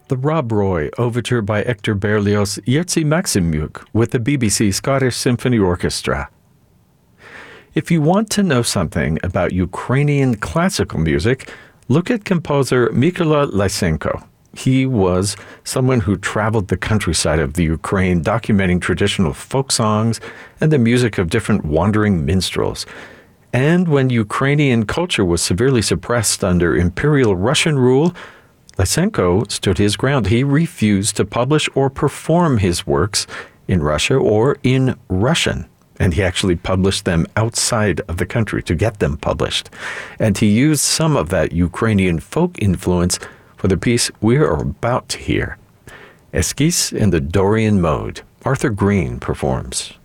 The Rob Roy Overture by Hector Berlioz Jerzy Maximuk with the BBC Scottish Symphony Orchestra. If you want to know something about Ukrainian classical music, look at composer Mykola Lysenko. He was someone who traveled the countryside of the Ukraine, documenting traditional folk songs and the music of different wandering minstrels. And when Ukrainian culture was severely suppressed under Imperial Russian rule, Lysenko stood his ground. He refused to publish or perform his works in Russia or in Russian. And he actually published them outside of the country to get them published. And he used some of that Ukrainian folk influence for the piece we are about to hear. Esquisse in the Dorian mode. Arthur Green performs.